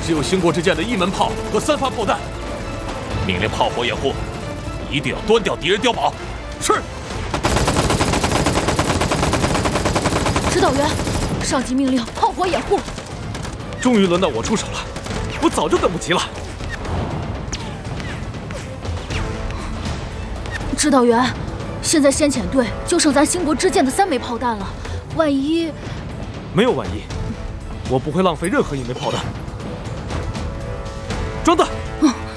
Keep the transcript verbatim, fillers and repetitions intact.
只有兴国之剑的一门炮和三发炮弹。命令炮火掩护，一定要端掉敌人碉堡。是。 指导员，上级命令炮火掩护。 终于轮到我出手了，我早就等不及了。 指导员，现在先遣队就剩咱兴国之剑的三枚炮弹了，万一…… 没有万一，我不会浪费任何一枚炮弹。装弹。 嗯。